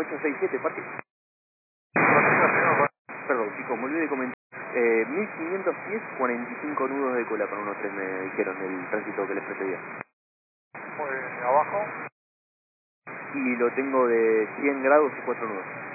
867, parte. Perdón, chicos, me olvidé de comentar. 1500 pies, 45 nudos de cola con 1.3 me dijeron el tránsito que les precedía. Muy bien, ¿y abajo? Y lo tengo de 100 grados y 4 nudos.